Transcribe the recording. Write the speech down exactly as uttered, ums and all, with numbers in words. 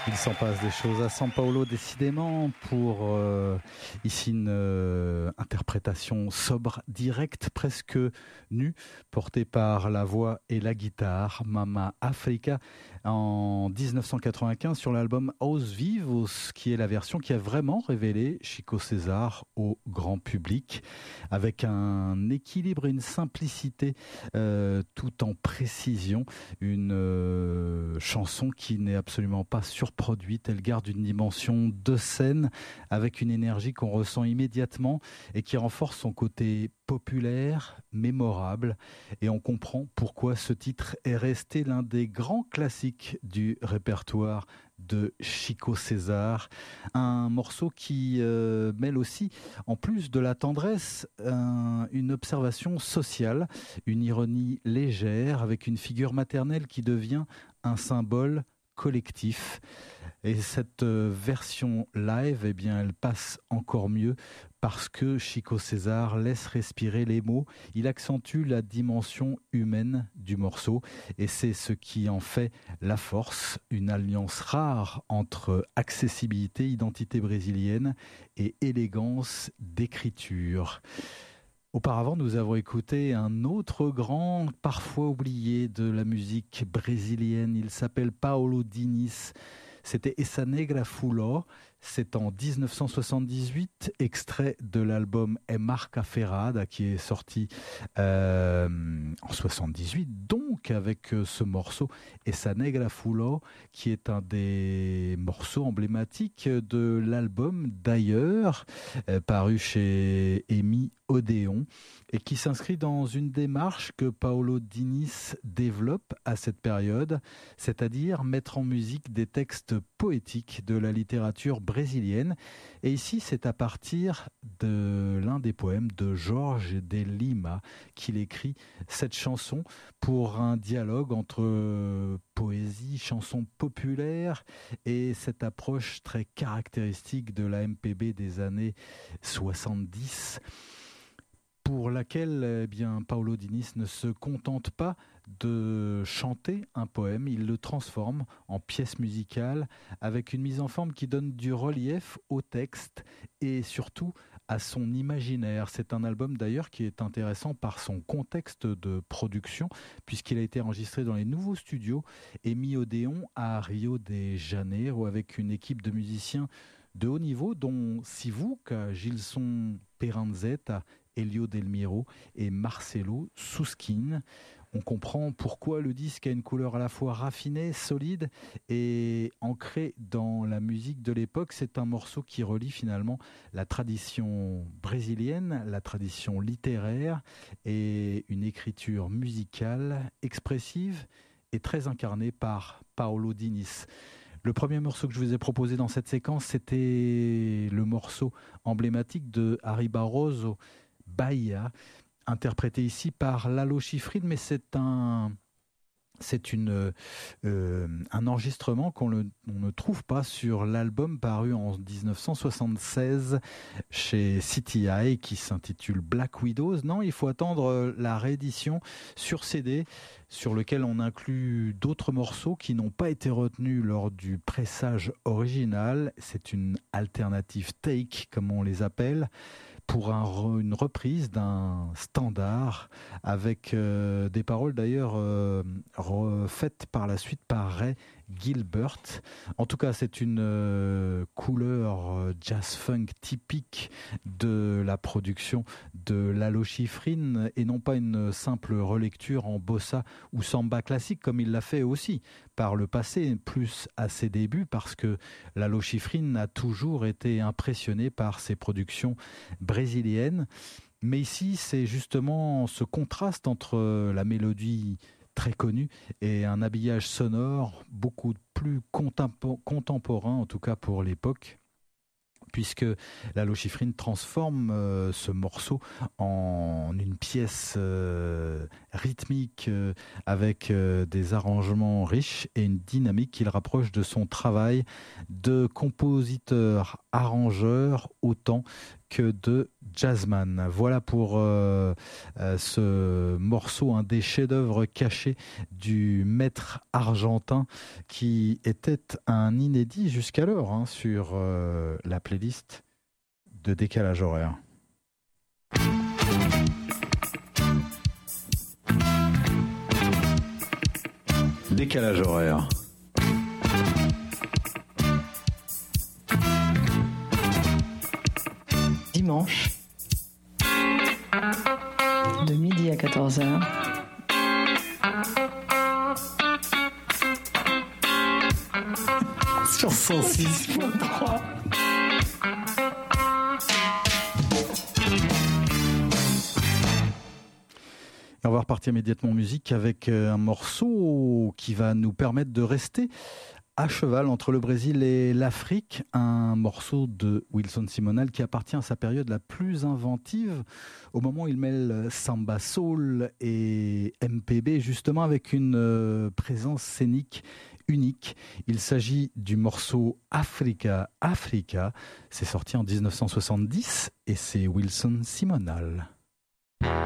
Il s'en passe des choses à São Paulo, décidément, pour euh, ici une euh, interprétation sobre, directe, presque nue, portée par la voix et la guitare, Mama Africa, en dix-neuf cent quatre-vingt-quinze sur l'album Aos Vivos, qui est la version qui a vraiment révélé Chico César au grand public, avec un équilibre et une simplicité euh, tout en précision, une euh, chanson qui n'est absolument pas surprenante. Produite, elle garde une dimension de scène avec une énergie qu'on ressent immédiatement et qui renforce son côté populaire, mémorable, et on comprend pourquoi ce titre est resté l'un des grands classiques du répertoire de Chico César, un morceau qui euh, mêle aussi, en plus de la tendresse, un, une observation sociale, une ironie légère avec une figure maternelle qui devient un symbole collectif. Et cette version live, eh bien, elle passe encore mieux parce que Chico César laisse respirer les mots. Il accentue la dimension humaine du morceau et c'est ce qui en fait la force, une alliance rare entre accessibilité, identité brésilienne et élégance d'écriture. Auparavant, nous avons écouté un autre grand, parfois oublié de la musique brésilienne. Il s'appelle Paulo Diniz. C'était Essa Negra Fuló. C'est en dix-neuf cent soixante-dix-huit, extrait de l'album É Marca Ferrada, qui est sorti euh, en soixante-dix-huit, donc avec ce morceau Essa Negra Fuló, qui est un des morceaux emblématiques de l'album d'ailleurs, euh, paru chez Emi Odéon, et qui s'inscrit dans une démarche que Paulo Diniz développe à cette période, c'est-à-dire mettre en musique des textes poétiques de la littérature brésilienne. Et ici, c'est à partir de l'un des poèmes de Jorge de Lima qu'il écrit cette chanson pour un dialogue entre poésie, chanson populaire et cette approche très caractéristique de la M P B des années soixante-dix, pour laquelle eh bien, Paulo Diniz ne se contente pas de chanter un poème, il le transforme en pièce musicale avec une mise en forme qui donne du relief au texte et surtout à son imaginaire. C'est un album d'ailleurs qui est intéressant par son contexte de production puisqu'il a été enregistré dans les nouveaux studios Emi Odéon à Rio de Janeiro avec une équipe de musiciens de haut niveau dont Sivuca, Gilson Peranzetta, Elio Delmiro et Marcelo Suskin. On comprend pourquoi le disque a une couleur à la fois raffinée, solide et ancrée dans la musique de l'époque. C'est un morceau qui relie finalement la tradition brésilienne, la tradition littéraire et une écriture musicale expressive et très incarnée par Paulo Diniz. Le premier morceau que je vous ai proposé dans cette séquence, c'était le morceau emblématique de Harry Barroso, Bahia, interprété ici par Lalo Schifrin, mais c'est un, c'est une, euh, un enregistrement qu'on le, on ne trouve pas sur l'album paru en dix-neuf cent soixante-seize chez C T I qui s'intitule Black Widows. Non, il faut attendre la réédition sur C D sur lequel on inclut d'autres morceaux qui n'ont pas été retenus lors du pressage original. C'est une alternative take, comme on les appelle, pour un, une reprise d'un standard avec euh, des paroles d'ailleurs euh, refaites par la suite par Ray Gilbert. En tout cas, c'est une euh, couleur jazz-funk typique de la production de Lalo Schifrin et non pas une simple relecture en bossa ou samba classique comme il l'a fait aussi par le passé, plus à ses débuts, parce que Lalo Schifrin a toujours été impressionné par ses productions brésiliennes. Mais ici, c'est justement ce contraste entre la mélodie très connue et un habillage sonore beaucoup plus contempo- contemporain, en tout cas pour l'époque, puisque Lalo Schifrin transforme euh, ce morceau en une pièce euh, rythmique euh, avec euh, des arrangements riches et une dynamique qu'il rapproche de son travail de compositeur-arrangeur autant musique de Jazzman. Voilà pour euh, euh, ce morceau, un des chefs-d'œuvre cachés du maître argentin qui était un inédit jusqu'alors hein, sur euh, la playlist de Décalage Horaire. Décalage Horaire. Dimanche, de midi à quatorze heures. Sur cent six point trois. On va repartir immédiatement en musique avec un morceau qui va nous permettre de rester à cheval entre le Brésil et l'Afrique, un morceau de Wilson Simonal qui appartient à sa période la plus inventive, au moment où il mêle samba soul et M P B, justement avec une présence scénique unique. Il s'agit du morceau Africa, Africa. C'est sorti en dix-neuf cent soixante-dix et c'est Wilson Simonal.